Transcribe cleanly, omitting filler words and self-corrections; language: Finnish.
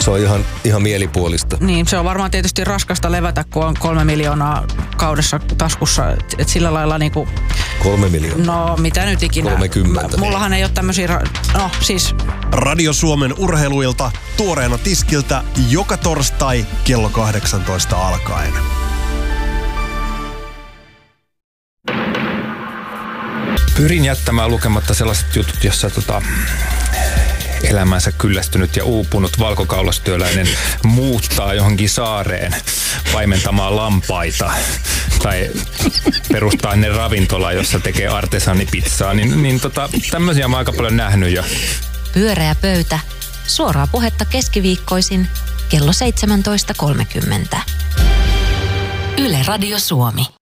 Se on ihan mielipuolista. Niin, se on varmaan tietysti raskasta levätä, kun on 3 miljoonaa kaudessa taskussa. Et sillä lailla niinku... 3 miljoonaa? No, mitä nyt ikinä. 30. Mullahan ei ole tämmöisiä... No, siis... Radio Suomen urheiluilta tuoreena tiskiltä joka torstai kello 18 alkaen. Pyrin jättämään lukematta sellaiset jutut, jossa elämänsä kyllästynyt ja uupunut valkokaulastyöläinen muuttaa johonkin saareen paimentamaan lampaita tai perustaa ne ravintola, jossa tekee artesanipizzaa, niin tämmöisiä mä aika paljon nähnyt jo. Pyöreä pöytä. Suoraa puhetta keskiviikkoisin kello 17.30. Yle Radio Suomi.